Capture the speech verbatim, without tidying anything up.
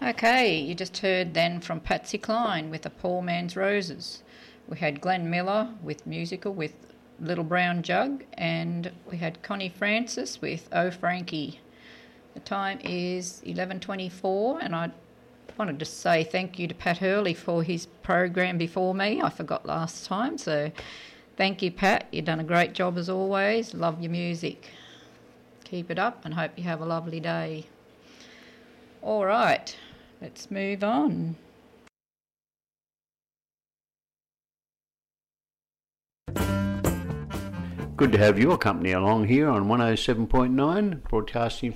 Okay, you just heard then from Patsy Cline with A Poor Man's Roses. We had Glenn Miller with Musical with Little Brown Jug, and we had Connie Francis with Oh Frankie. The time is eleven twenty-four, and I wanted to say thank you to Pat Hurley for his program before me. I forgot last time, so thank you, Pat. You've done a great job as always. Love your music. Keep it up and hope you have a lovely day. All right, let's move on. Good to have your company along here on one oh seven point nine, broadcasting